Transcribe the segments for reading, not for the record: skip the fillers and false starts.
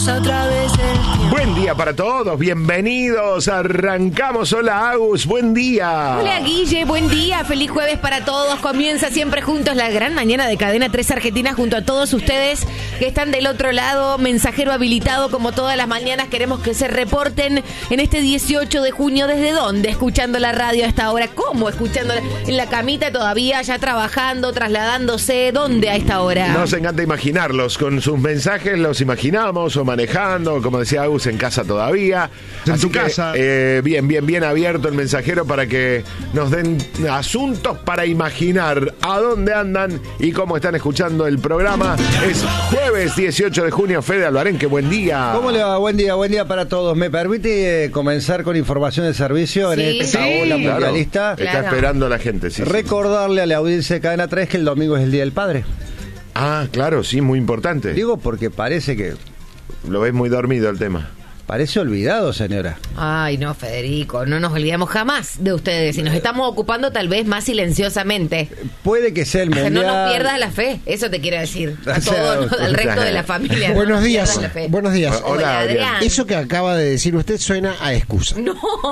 pasa otra vez el tiempo. Buen día para todos, bienvenidos, arrancamos. Hola Agus, buen día. Hola Guille, buen día, feliz jueves para todos. Comienza siempre juntos la gran mañana de Cadena 3 Argentina junto a todos ustedes que están del otro lado. Mensajero habilitado como todas las mañanas, queremos que se reporten en este 18 de junio. ¿Desde dónde? Escuchando la radio a esta hora. ¿Cómo? Escuchándola en la camita todavía, ya trabajando, trasladándose. ¿Dónde a esta hora? Nos encanta imaginarlos, con sus mensajes los imaginamos, o manejando, como decía Agus, en casa todavía. En Así tu que, casa. bien abierto el mensajero para que nos den asuntos para imaginar a dónde andan y cómo están escuchando el programa. Es jueves 18 de junio, Fede Albarenque, buen día. ¿Cómo le va? Buen día para todos. ¿Me permite comenzar con información de servicio en Sí. esta Sí, ola Claro, mundialista? está Claro. esperando la gente, sí. Recordarle a la audiencia de Cadena 3 que el domingo es el Día del Padre. Ah, claro, sí, muy importante. Digo porque parece Lo ves muy dormido el tema. parece olvidado, señora. Ay, no, Federico, no nos olvidamos jamás de ustedes y nos estamos ocupando tal vez más silenciosamente. Puede que sea el mundial. No nos pierdas la fe, eso te quiero decir. A todos, ¿no? Al resto de la familia. Buenos no nos días, pierdas la fe. buenos días. Hola, Hola, Adrián. Adrián. Eso que acaba de decir usted suena a excusa. No.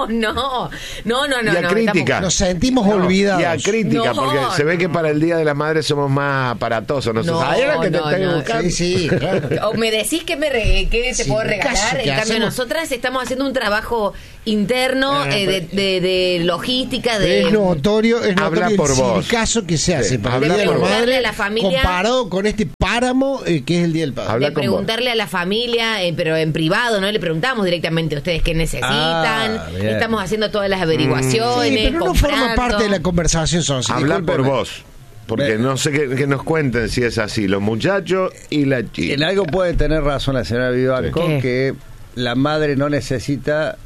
Y a crítica. Nos sentimos No, olvidados. y a crítica, No, porque se ve que no. para el Día de la Madre somos más aparatosos. No, No, ¿sabes lo que te no, estoy no. buscando? Sí, claro. O me decís que que te Sí, puedo regalar. caso En que cambio, hacemos. nosotras estamos haciendo un trabajo interno de logística, de Es notorio Habla el por vos. circazo que se hace Sí, para el habla Día de la por vos. Madre A la familia. comparado con este páramo que es el Día del Padre. Habla de con vos. preguntarle a la familia, pero en privado, ¿no? Le preguntamos directamente a ustedes qué necesitan. Ah, bien. Estamos haciendo todas las averiguaciones. Sí, pero no forma comprando. parte de la conversación, Sonsi. Habla por discúlpeme. vos. Porque no sé que nos cuenten si es así, los muchachos y la En chica. algo puede tener razón la señora Vivanco, ¿Qué? que la madre no necesita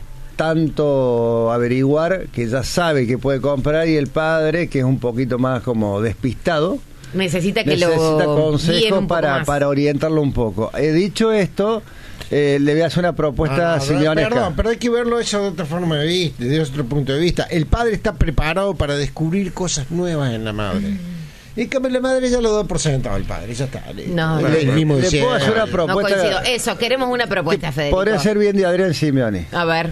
tanto averiguar, que ya sabe que puede comprar, y el padre, que es un poquito más como despistado, Necesita que necesita lo guíen consejo un poco más. para orientarlo un poco. He dicho esto, le voy a hacer una propuesta simionesca. Perdón, pero hay que verlo eso de otra forma de vista, desde otro punto de vista. El padre está preparado para descubrir cosas nuevas en la madre. En cambio, la madre ya lo da por sentado el padre, ya está. No, El no. mismo Le decía, puedo hacer una No propuesta. coincido. Eso, queremos una propuesta, que Federico. podría ser bien de Adrián Simeoni. A ver.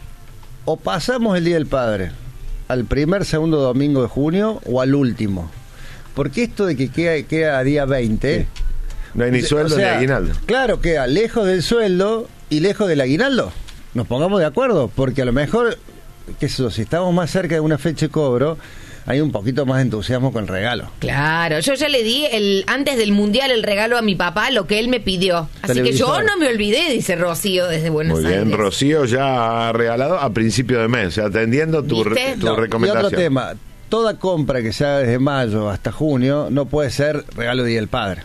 O pasamos el Día del Padre al segundo domingo de junio o al último. Porque esto de que queda día 20... No hay ni sueldo o sea, ni aguinaldo. Claro, queda lejos del sueldo y lejos del aguinaldo. Nos pongamos de acuerdo, porque a lo mejor, qué sé yo, si estamos más cerca de una fecha de cobro, hay un poquito más de entusiasmo con el regalo. Claro, yo ya le di antes del Mundial el regalo a mi papá, lo que él me pidió. Así que yo Televisor. no me olvidé, dice Rocío desde Buenos Muy bien, Aires. Rocío ya ha regalado a principio de mes, atendiendo tu ¿Viste? tu No, y recomendación. otro tema, toda compra que se haga desde mayo hasta junio no puede ser regalo de Día del Padre.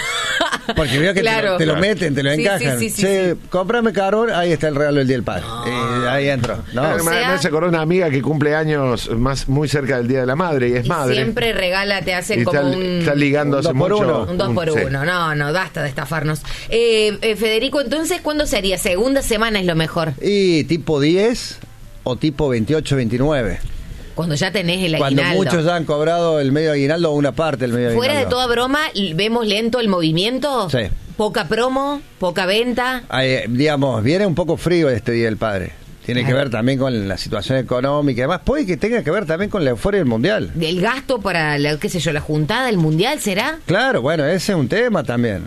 Porque veo que Claro. te lo meten, te lo Sí, encajan. sí, sí, Che, sí. cómprame carbón, ahí está el regalo del Día del Padre. Ahí entro. No, Claro, O sea- me hace acordar una amiga que cumple años muy cerca del Día de la Madre y es Y madre. siempre regala, te hacen Y como está ligando un hace dos por mucho. uno. un 2 por sí. 1. No, basta de estafarnos. Federico, entonces, ¿cuándo sería? Segunda semana es lo mejor. Y tipo 10 o tipo 28, 29. Cuando ya tenés el Cuando aguinaldo. muchos ya han cobrado el medio aguinaldo o una parte del medio Fuera de aguinaldo. toda broma, ¿vemos lento el movimiento? Sí. Poca promo, poca venta. Digamos, viene un poco frío este Día del Padre. Tiene que Claro. ver también con la situación económica. Además, puede que tenga que ver también con la euforia del Mundial. ¿Del gasto para, qué sé yo, la juntada del Mundial será? Claro, bueno, ese es un tema también.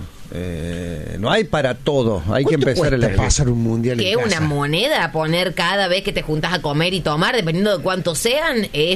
No hay para todo. Hay que ¿Cuánto empezar cuesta el pasar un mundial Que en una casa? moneda poner cada vez que te juntás a comer y tomar, dependiendo de cuántos sean, es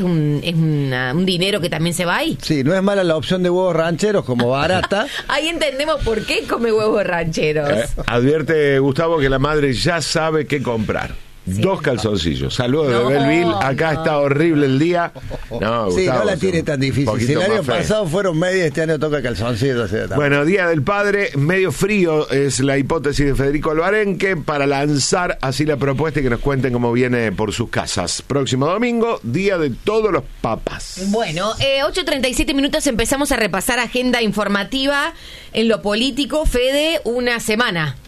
un dinero que también se va ahí. Sí, no es mala la opción de huevos rancheros como barata. Ahí entendemos por qué come huevos rancheros. Advierte Gustavo que la madre ya sabe qué comprar. Sí. 2 calzoncillos. Saludos No, de Belleville. Acá no. está horrible el día. No, Sí, Gustavo, no la es tiene un tan difícil. Si poquito el año más feo. pasado fueron medias, este año toca calzoncillos. O sea, tampoco. Bueno, Día del Padre, medio frío es la hipótesis de Federico Albarenque para lanzar así la propuesta y que nos cuenten cómo viene por sus casas. Próximo domingo, Día de todos los papás. Bueno, 8:37 minutos, empezamos a repasar agenda informativa en lo político. Fede, una semana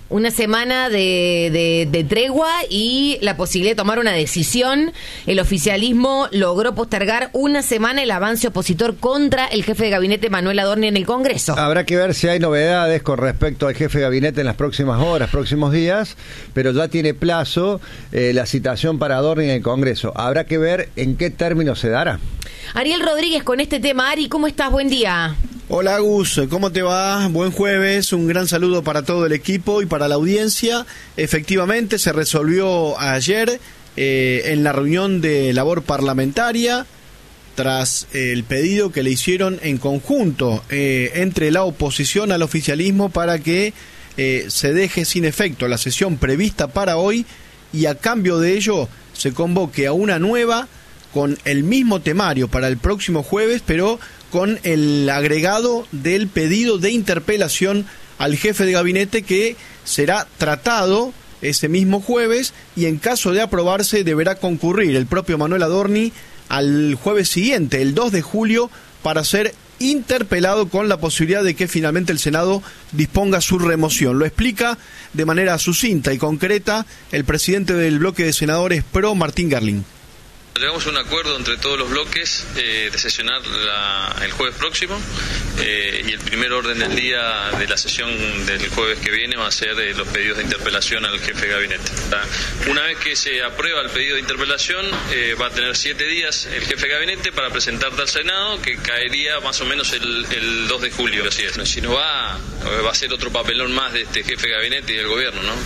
una semana de tregua y la posibilidad de tomar una decisión. El oficialismo logró postergar una semana el avance opositor contra el jefe de gabinete Manuel Adorni en el Congreso. Habrá que ver si hay novedades con respecto al jefe de gabinete en las próximas horas, próximos días, pero ya tiene plazo la citación para Adorni en el Congreso. Habrá que ver en qué términos se dará. Ariel Rodríguez con este tema. Ari, ¿cómo estás? Buen día. Hola Agus, ¿cómo te va? Buen jueves, un gran saludo para todo el equipo y para la audiencia. Efectivamente se resolvió ayer en la reunión de labor parlamentaria tras el pedido que le hicieron en conjunto entre la oposición al oficialismo para que se deje sin efecto la sesión prevista para hoy y a cambio de ello se convoque a una nueva con el mismo temario para el próximo jueves, pero con el agregado del pedido de interpelación al jefe de gabinete que será tratado ese mismo jueves y en caso de aprobarse deberá concurrir el propio Manuel Adorni al jueves siguiente, el 2 de julio, para ser interpelado con la posibilidad de que finalmente el Senado disponga su remoción. Lo explica de manera sucinta y concreta el presidente del bloque de senadores PRO, Martín Garling. Llegamos a un acuerdo entre todos los bloques de sesionar el jueves próximo y el primer orden del día de la sesión del jueves que viene va a ser los pedidos de interpelación al jefe de gabinete. Una vez que se aprueba el pedido de interpelación va a tener 7 días el jefe de gabinete para presentarte al Senado, que caería más o menos el 2 de julio. Así es. Si no va a ser otro papelón más de este jefe de gabinete y del gobierno, ¿no?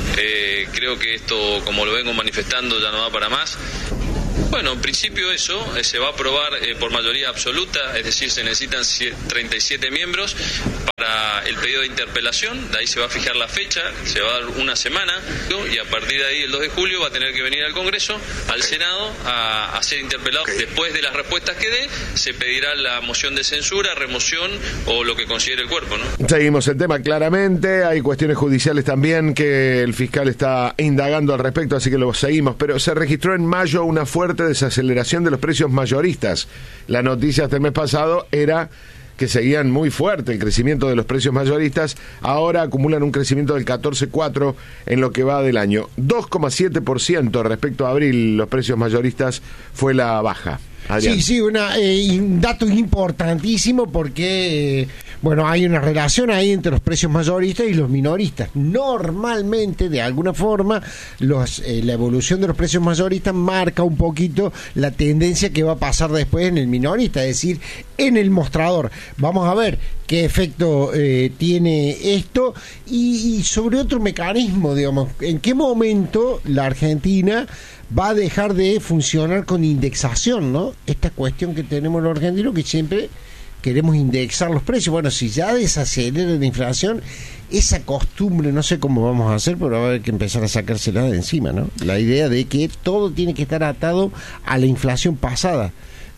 Creo que esto, como lo vengo manifestando, ya no da para más. Bueno, en principio eso se va a aprobar por mayoría absoluta, es decir, se necesitan 37 miembros para el pedido de interpelación, de ahí se va a fijar la fecha, se va a dar una semana y a partir de ahí el 2 de julio va a tener que venir al Congreso, al Senado, a ser interpelado. Después de las respuestas que dé, se pedirá la moción de censura, remoción o lo que considere el cuerpo, ¿no? Seguimos el tema claramente, hay cuestiones judiciales también que el fiscal está indagando al respecto, así que lo seguimos, pero se registró en mayo una fuerte desaceleración de los precios mayoristas. La noticia hasta el mes pasado era que seguían muy fuerte el crecimiento de los precios mayoristas, ahora acumulan un crecimiento del 14,4% en lo que va del año. 2,7% respecto a abril, los precios mayoristas fue la baja. Adrián. Sí, un dato importantísimo porque, bueno, hay una relación ahí entre los precios mayoristas y los minoristas. Normalmente, de alguna forma, la evolución de los precios mayoristas marca un poquito la tendencia que va a pasar después en el minorista, es decir, en el mostrador. Vamos a ver qué efecto tiene esto y sobre otro mecanismo, digamos, en qué momento la Argentina va a dejar de funcionar con indexación, ¿no? Esta cuestión que tenemos los argentinos que siempre queremos indexar los precios. Bueno, si ya desacelera la inflación, esa costumbre, no sé cómo vamos a hacer, pero va a haber que empezar a sacársela de encima, ¿no? La idea de que todo tiene que estar atado a la inflación pasada.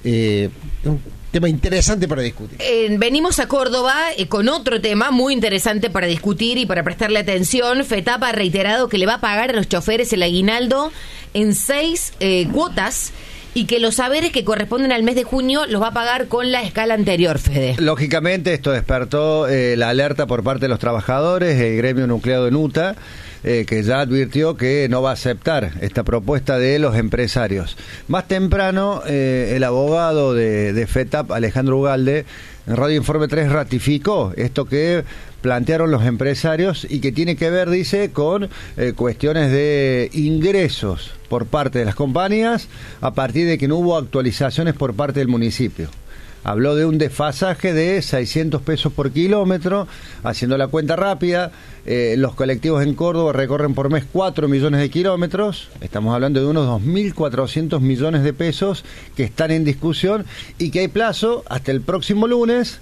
Un tema interesante para discutir. Venimos a Córdoba con otro tema muy interesante para discutir y para prestarle atención. FETAP ha reiterado que le va a pagar a los choferes el aguinaldo en 6 cuotas y que los saberes que corresponden al mes de junio los va a pagar con la escala anterior, Fede. Lógicamente esto despertó la alerta por parte de los trabajadores, el gremio nucleado de NUTA, que ya advirtió que no va a aceptar esta propuesta de los empresarios. Más temprano, el abogado de FETAP, Alejandro Ugalde, en Radio Informe 3 ratificó esto que plantearon los empresarios y que tiene que ver, dice, con cuestiones de ingresos por parte de las compañías a partir de que no hubo actualizaciones por parte del municipio. Habló de un desfasaje de 600 pesos por kilómetro, haciendo la cuenta rápida. Los colectivos en Córdoba recorren por mes 4 millones de kilómetros. Estamos hablando de unos 2.400 millones de pesos que están en discusión y que hay plazo hasta el próximo lunes,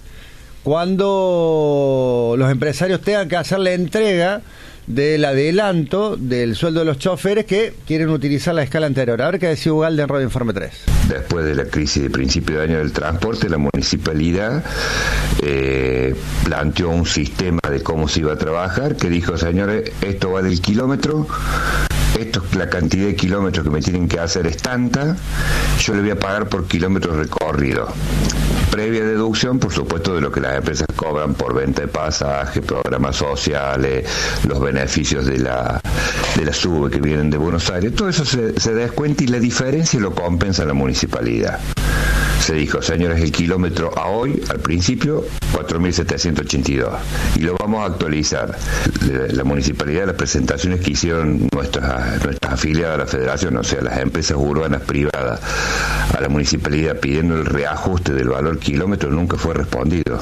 cuando los empresarios tengan que hacer la entrega del adelanto del sueldo de los choferes que quieren utilizar la escala anterior. A ver qué decía Ugalde en Radio Informe 3. Después de la crisis de principio de año del transporte, la municipalidad planteó un sistema de cómo se iba a trabajar, que dijo, señores, esto va del kilómetro, la cantidad de kilómetros que me tienen que hacer es tanta, yo le voy a pagar por kilómetros recorridos. previa deducción, por supuesto, de lo que las empresas cobran por venta de pasajes, programas sociales, los beneficios de la SUBE que vienen de Buenos Aires. Todo eso se descuenta y la diferencia lo compensa la municipalidad. Se dijo, señores, el kilómetro a hoy, al principio, 4.782. Y lo vamos a actualizar. La municipalidad, las presentaciones que hicieron nuestras afiliadas a la federación, o sea, las empresas urbanas privadas, a la municipalidad pidiendo el reajuste del valor kilómetro, nunca fue respondido.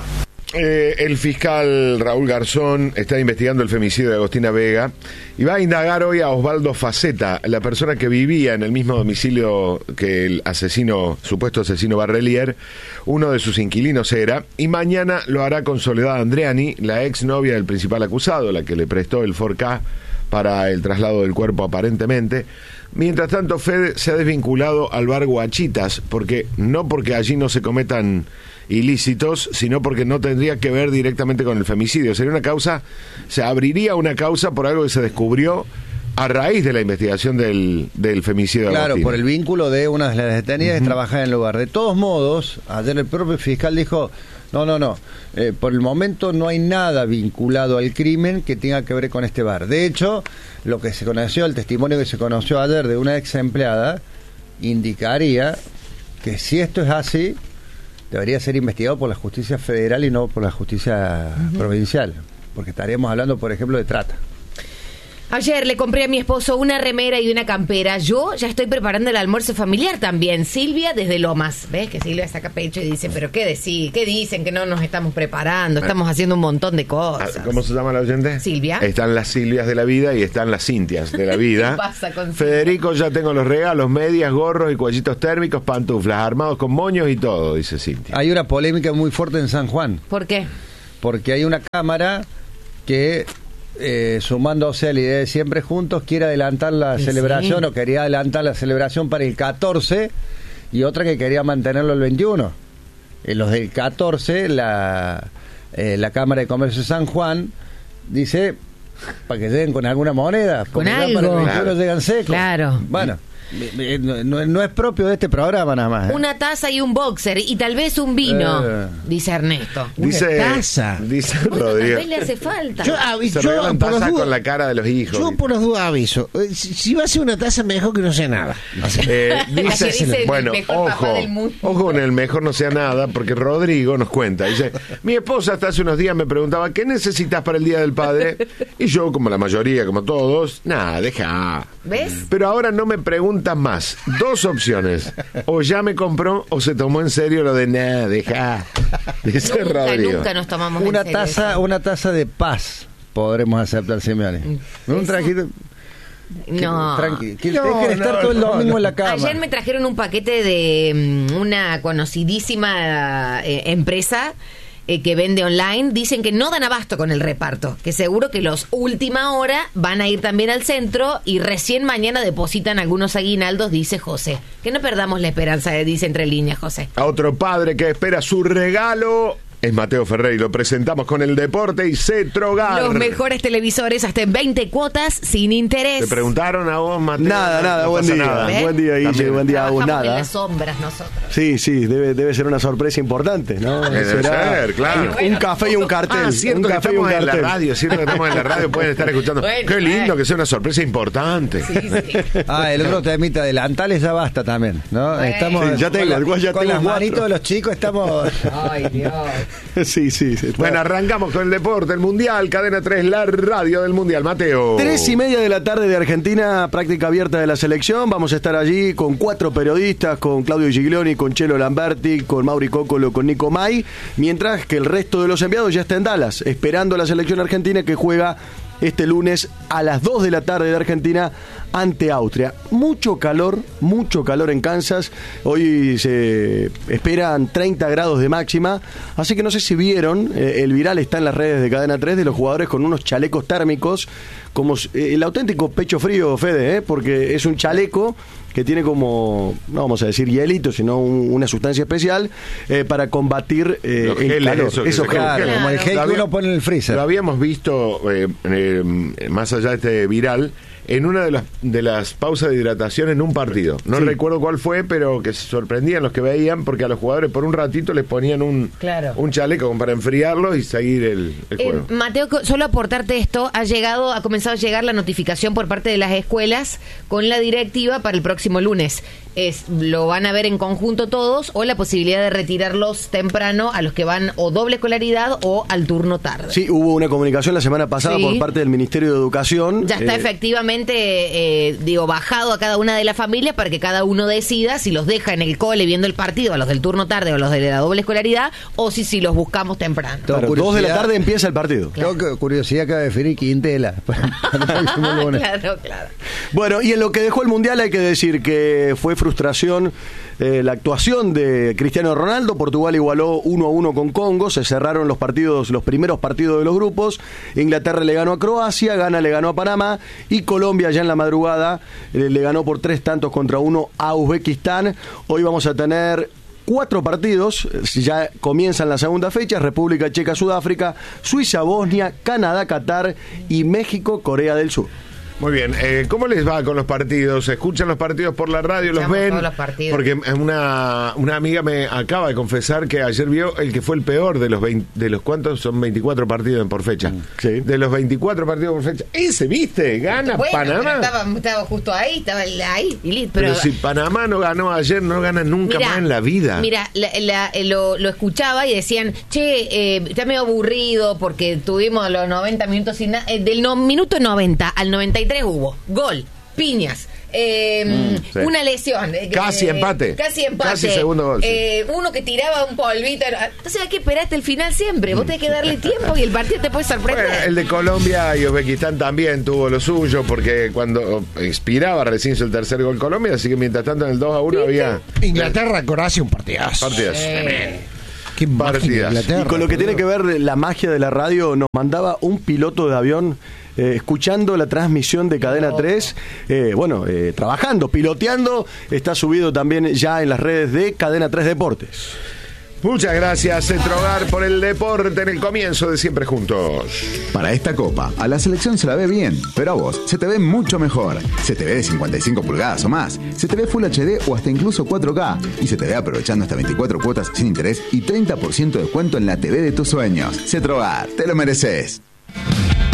El fiscal Raúl Garzón está investigando el femicidio de Agostina Vega y va a indagar hoy a Osvaldo Faceta, la persona que vivía en el mismo domicilio que el supuesto asesino Barrelier. Uno de sus inquilinos era, y mañana lo hará con Soledad Andreani, la exnovia del principal acusado, la que le prestó el 4K para el traslado del cuerpo aparentemente. Mientras tanto, Fede se ha desvinculado al bar Guachitas, porque allí no se cometan ilícitos, sino porque no tendría que ver directamente con el femicidio. Se abriría una causa por algo que se descubrió a raíz de la investigación del femicidio de Claro, Agostina. por el vínculo de una de las detenidas que trabaja en el lugar. De todos modos, ayer el propio fiscal dijo, no, por el momento no hay nada vinculado al crimen que tenga que ver con este bar. De hecho, lo que se conoció, el testimonio que se conoció ayer de una ex empleada, indicaría que si esto es así, debería ser investigado por la justicia federal y no por la justicia provincial, porque estaríamos hablando, por ejemplo, de trata. Ayer le compré a mi esposo una remera y una campera. Yo ya estoy preparando el almuerzo familiar también. Silvia desde Lomas. ¿Ves que Silvia saca pecho y dice, pero qué decís? ¿Qué dicen? Que no nos estamos preparando, estamos haciendo un montón de cosas. ¿Cómo se llama la oyente? Silvia. Están las Silvias de la vida y están las Cintias de la vida. ¿Qué pasa con Federico, ya tengo los regalos, medias, gorros y cuellitos térmicos, pantuflas, armados con moños y todo, dice Cintia. Hay una polémica muy fuerte en San Juan. ¿Por qué? Porque hay una cámara que, sumándose a la idea de Siempre Juntos, quiere adelantar la celebración, o quería adelantar la celebración para el 14, y otra que quería mantenerlo el 21. Los del 14, la Cámara de Comercio de San Juan dice, para que lleguen con alguna moneda, porque con ya algo. para el 21 llegan secos. Claro. Bueno, no es propio de este programa nada más. Una taza y un boxer y tal vez un vino, dice Ernesto. Dice taza. Dice Bueno, Rodrigo. tal vez le hace falta. Se regalan por las tazas dudas- con la cara de los hijos. Yo por las dudas aviso, si va a ser una taza mejor que no sea nada. dice bueno, el mejor papá del mundo. ojo con el mejor no sea nada, porque Rodrigo nos cuenta, dice, mi esposa hasta hace unos días me preguntaba, ¿qué necesitas para el Día del Padre? Y yo, como la mayoría, como todos, nada, deja. ¿Ves? Pero ahora no me preguntan más. Dos opciones. O ya me compró o se tomó en serio lo de nada, deja. Dice Rodrigo. Nunca nos tomamos Una en serio taza, eso. una taza de paz podremos aceptar, Simeone. Un trajito. No. Tranqui, que dejen estar todo el domingo en la cama. Ayer me trajeron un paquete de una conocidísima empresa que vende online. Dicen que no dan abasto con el reparto, que seguro que los última hora van a ir también al centro y recién mañana depositan algunos aguinaldos, dice José. Que no perdamos la esperanza, dice entre líneas José. A otro padre que espera su regalo es Mateo Ferrer y lo presentamos con el deporte y Cetrogar. Los mejores televisores hasta en 20 cuotas sin interés. ¿Te preguntaron a vos, Mateo? Nada, No buen pasa día. nada. ¿Eh? Buen día, Guille, También. buen día, Agus, Trabajamos en nada. las sombras nosotros. Sí, debe ser una sorpresa importante, ¿no? Debe ser, claro. Un café y un cartel. Ah, cierto un que café y un estamos en la cartel. radio, cierto que estamos en la radio, pueden estar escuchando. Bueno, Qué lindo que sea una sorpresa importante. Sí, sí. El otro temita adelantales ya basta también, ¿no? Bueno. Estamos Sí, ya tengo, con, igual ya con tengo las 4. manitos de los chicos estamos. Ay, Dios. Sí. está. Bueno, arrancamos con el deporte, el Mundial, Cadena 3, la radio del Mundial. Mateo. 3:30 de la tarde de Argentina, práctica abierta de la selección. Vamos a estar allí con 4 periodistas, con Claudio Giglioni, con Chelo Lamberti, con Mauri Cócolo, con Nico May, mientras que el resto de los enviados ya está en Dallas, esperando a la selección argentina que juega este lunes a las 2 de la tarde de Argentina ante Austria. Mucho calor en Kansas. Hoy se esperan 30 grados de máxima. Así que no sé si vieron, el viral está en las redes de Cadena 3 de los jugadores con unos chalecos térmicos, como el auténtico pecho frío, Fede, porque es un chaleco que tiene como, no vamos a decir hielito, sino una sustancia especial para combatir Los el geles, calor. eso que Esos se geles. Claro, como el gel que uno pone en el freezer. Lo habíamos visto, más allá de este viral, en una de las pausas de hidratación en un partido. No recuerdo cuál fue, pero que se sorprendían los que veían, porque a los jugadores por un ratito les ponían un chaleco como para enfriarlos y seguir el juego. Mateo, solo aportarte esto, ha comenzado a llegar la notificación por parte de las escuelas con la directiva para el próximo lunes. Lo van a ver en conjunto todos, o la posibilidad de retirarlos temprano a los que van o doble escolaridad o al turno tarde. Sí, hubo una comunicación la semana pasada por parte del Ministerio de Educación. Ya está efectivamente, bajado a cada una de las familias para que cada uno decida si los deja en el cole viendo el partido a los del turno tarde o a los de la doble escolaridad, o si los buscamos temprano. Claro, 2 de la tarde empieza el partido. Claro. Tengo curiosidad que va a definir Quintela. Claro. Bueno, y en lo que dejó el Mundial hay que decir que fue frustración la actuación de Cristiano Ronaldo. Portugal igualó 1-1 con Congo, se cerraron los primeros partidos de los grupos. Inglaterra le ganó a Croacia, Ghana le ganó a Panamá y Colombia ya en la madrugada le ganó por 3-1 a Uzbekistán. Hoy vamos a tener 4 partidos, ya comienzan la segunda fecha: República Checa, Sudáfrica, Suiza, Bosnia, Canadá, Qatar y México, Corea del Sur. Muy bien, ¿cómo les va con los partidos? ¿Escuchan los partidos por la radio? ¿Los ven? Todos los partidos. Porque una amiga me acaba de confesar que ayer vio el que fue el peor de los ¿cuántos? Son 24 partidos por fecha. Sí. De los 24 partidos por fecha. Ese, ¿viste? Gana Panamá. Estaba justo ahí, estaba ahí. Pero si Panamá no ganó ayer, no gana nunca más en la vida. Mira, lo escuchaba y decían, está medio aburrido porque tuvimos los 90 minutos sin nada. Del minuto 90 al 93 hubo gol, piñas, una lesión, casi empate, casi segundo gol, uno que tiraba un polvito. Entonces hay que esperar hasta el final siempre. Vos tenés que darle tiempo y el partido te puede sorprender. Bueno, el de Colombia y Uzbekistán también tuvo lo suyo, porque cuando expiraba recién hizo el tercer gol Colombia, así que mientras tanto en el 2-1 había Inglaterra, Croacia, un partidazo. Qué partidas. Y con lo que tiene que ver la magia de la radio, nos mandaba un piloto de avión escuchando la transmisión de Cadena 3, trabajando, piloteando. Está subido también ya en las redes de Cadena 3 Deportes. Muchas gracias, Centrogar, por el deporte en el comienzo de Siempre Juntos. Para esta copa, a la selección se la ve bien, pero a vos se te ve mucho mejor. Se te ve de 55 pulgadas o más, se te ve Full HD o hasta incluso 4K, y se te ve aprovechando hasta 24 cuotas sin interés y 30% de descuento en la TV de tus sueños. Centrogar, te lo mereces.